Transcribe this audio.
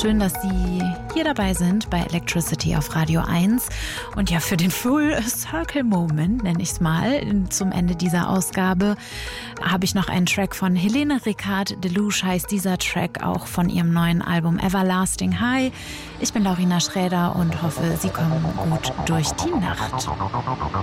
Schön, dass Sie hier dabei sind bei Electricity auf Radio 1. Und ja, für den Full Circle Moment, nenne ich es mal, zum Ende dieser Ausgabe, habe ich noch einen Track von Helene Ricard. Deluge heißt dieser Track, auch von ihrem neuen Album Everlasting High. Ich bin Laurina Schräder und hoffe, Sie kommen gut durch die Nacht.